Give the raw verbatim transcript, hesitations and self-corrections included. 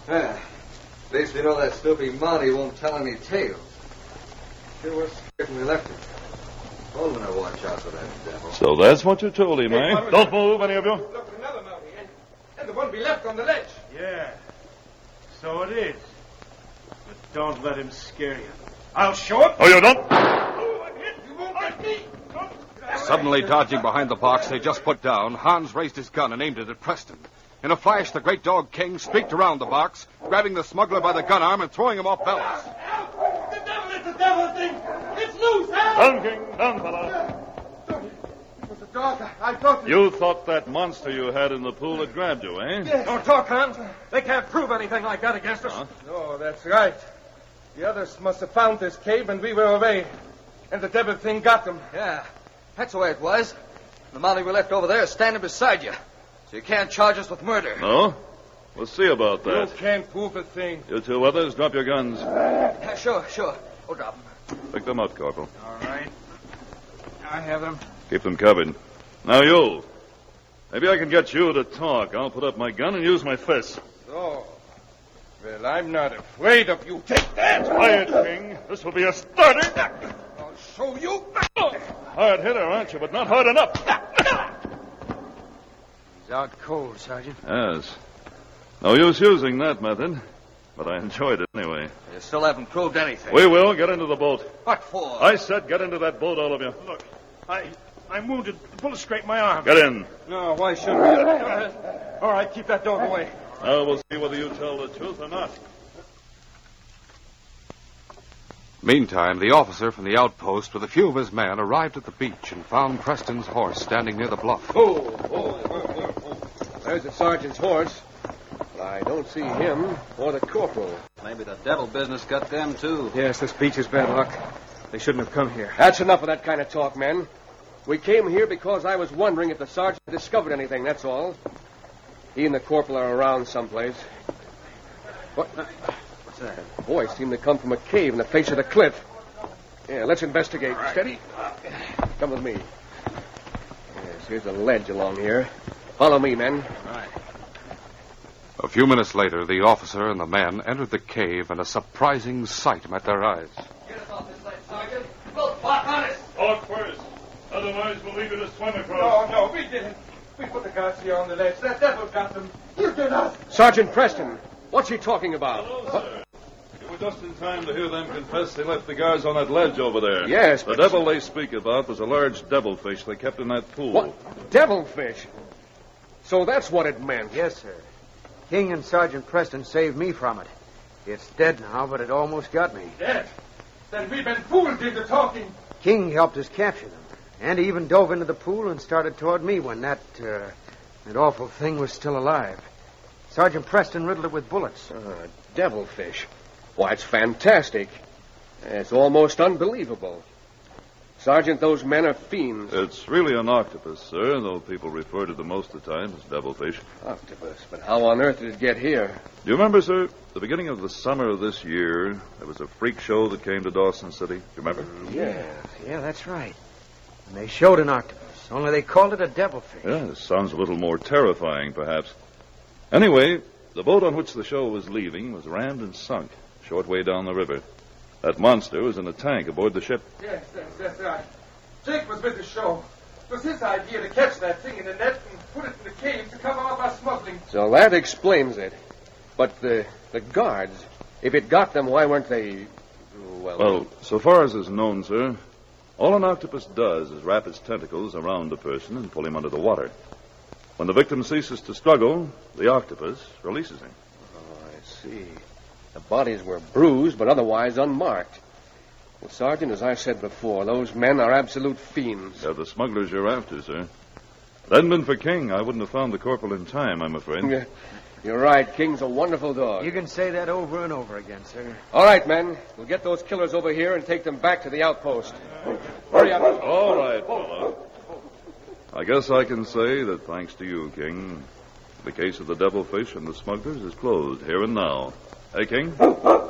Yeah. At least we know that stupid Monty won't tell any tales. Sure was scared when we left him. Told him to watch out for that devil. So that's what you told him, Hey, eh? Don't move, any of you. Look, another Mountie, and, and the one we left on the ledge. Yeah, so it is. But don't let him scare you. I'll show him. Oh, you don't? Oh, I'm hit. You won't get me. Suddenly dodging behind the box they just put down, Hans raised his gun and aimed it at Preston. In a flash, the great dog King streaked around the box, grabbing the smuggler by the gun arm and throwing him off balance. Help! The devil, it's the devil thing. It's loose, help! Down, King, down, fella. It was a dog. I, I thought... It... You thought that monster you had in the pool had grabbed you, eh? Yes. Don't talk, Hans. They can't prove anything like that against us. Huh? No, that's right. The others must have found this cave and we were away. And the devil thing got them. Yeah, that's the way it was. The Monty we left over there is standing beside you. So you can't charge us with murder. No? We'll see about You that. can't prove a thing. You two others, drop your guns. Yeah, sure, sure. We'll drop them. Pick them up, Corporal. All right. I have them. Keep them covered. Now, you. Maybe I can get you to talk. I'll put up my gun and use my fists. Oh. Well, I'm not afraid of you. Take that! Quiet, King. This will be a starter. I'll show you. Hard hitter, aren't you? But not hard enough. He's out cold, Sergeant. Yes. No use using that method. But I enjoyed it anyway. You still haven't proved anything. We will. Get into the boat. What for? I said get into that boat, all of you. Look, I, I'm wounded. The bullet scraped my arm. Get in. No, why should we? All right, keep that dog away. Now we'll see whether you tell the truth or not. Meantime, the officer from the outpost with a few of his men arrived at the beach and found Preston's horse standing near the bluff. Oh, oh, oh, oh. There's the sergeant's horse. But I don't see him or the corporal. Maybe the devil business got them, too. Yes, this beach is bad luck. They shouldn't have come here. That's enough of that kind of talk, men. We came here because I was wondering if the sergeant discovered anything, that's all. He and the corporal are around someplace. What? What's that? The voice seemed to come from a cave in the face of the cliff. Yeah, let's investigate. Right. Steady. Come with me. Yes, here's a ledge along here. Follow me, men. Right. A few minutes later, the officer and the men entered the cave, and a surprising sight met their eyes. Get us off this ledge, Sergeant. We'll walk on it. Talk first. Otherwise, we'll leave you to swim across. No, no, we didn't. We put the guards here on the ledge. That devil got them. You did us. Sergeant Preston, what's he talking about? Hello, sir. You were just in time to hear them confess they left the guards on that ledge over there. Yes, The but... devil they speak about was a large devilfish they kept in that pool. What? Devilfish? So that's what it meant. Yes, sir. King and Sergeant Preston saved me from it. It's dead now, but it almost got me. Dead? Then we've been fooled into talking. King helped us capture them. And he even dove into the pool and started toward me when that, uh, that awful thing was still alive. Sergeant Preston riddled it with bullets. Uh, devilfish. Why, it's fantastic. It's almost unbelievable. Sergeant, those men are fiends. It's really an octopus, sir, though people refer to them most of the time as devilfish. Octopus. But how on earth did it get here? Do you remember, sir, the beginning of the summer of this year, there was a freak show that came to Dawson City? Do you remember? Yeah, yeah, that's right. And they showed an octopus, only they called it a devilfish. Yeah, this sounds a little more terrifying, perhaps. Anyway, the boat on which the show was leaving was rammed and sunk, a short way down the river. That monster was in a tank aboard the ship. Yes, that's, that's right. Jake was with the show. It was his idea to catch that thing in the net and put it in the cave to cover up our smuggling. So that explains it. But the the guards, if it got them, why weren't they... Well, Well, so far as is known, sir, all an octopus does is wrap its tentacles around a person and pull him under the water. When the victim ceases to struggle, the octopus releases him. oh, I see. The bodies were bruised, but otherwise unmarked. Well, Sergeant, as I said before, those men are absolute fiends. They're the smugglers you're after, sir. If it hadn't been for King, I wouldn't have found the corporal in time, I'm afraid. You're right. King's a wonderful dog. You can say that over and over again, sir. All right, men. We'll get those killers over here and take them back to the outpost. Hurry up. All right, fellow. I guess I can say that thanks to you, King, the case of the devilfish and the smugglers is closed here and now. Hey, King?